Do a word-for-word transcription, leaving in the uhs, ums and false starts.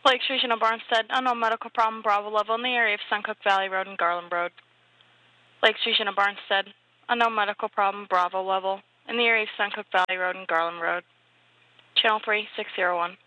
Lake Station of Barnstead, unknown medical problem, Bravo level in the area of Suncook Valley Road and Garland Road. Lake Station of Barnstead, unknown medical problem, Bravo level in the area of Suncook Valley Road and Garland Road. Channel three, six zero one.